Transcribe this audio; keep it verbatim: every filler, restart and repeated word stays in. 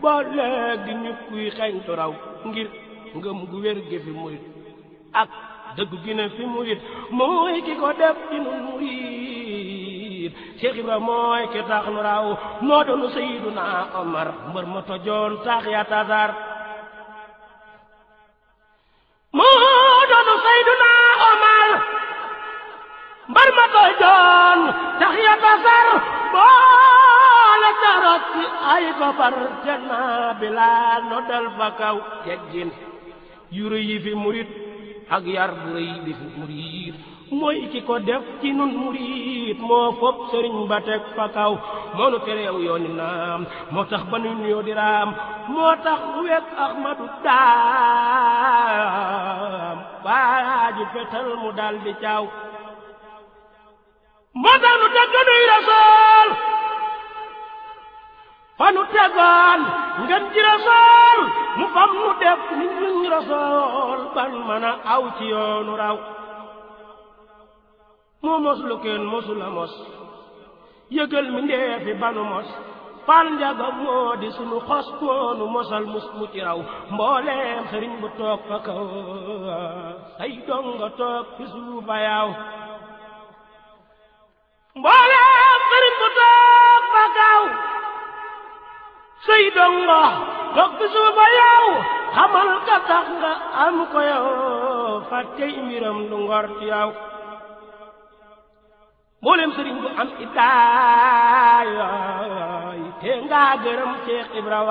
boole di ñu kuy xeeñtu raw ngir ngëm gu wér gi fi murit ak dëgg gi ne fi murit mooy ki ko def ci nun murit Cheikh Ibra mooy ki tax nu raw moo doonu Seyduna Omar mbër ma tojoon taax ya tasar moo doonu Seyduna Omar mbar ma tojoon tax ya tasar boole tarot ci ay gobar janna Bilaal no dal fa kaw teggin yu rëy yi fi murit ak yar bu rëy bi fi murit mooy ki ko def ci nun murit moo fopp sëriñ ba teg fa kaw moo nu tereew yooni naam moo tax ba nu nuyoo di raam moo tax mu wekk Ahmadu daam waaji fetal mu dal di caaw moo tax nu teg nuy rasool fa nu tegoon ngeen ji rasool mu fam nu def ni ñu rasool ban mën a aw ci yoonu raw moo mos lu kenn mosula mos yëgal mi ndeefi banu mos Fal Njaga moo di sunu xos moo nu mosal mus mu ci raw mbooleem sëriñ bu toog fa kaw say donga toog fi suufa yaaw mbooleem sëriñ bu toog fa kaw say donga toog fi suufa yaaw xamal ka tax nga am ko yow fàttey mbiram du ngor ci yaw mboolem sëriñ bu am idaay te nga gërëm Cheikh Ibra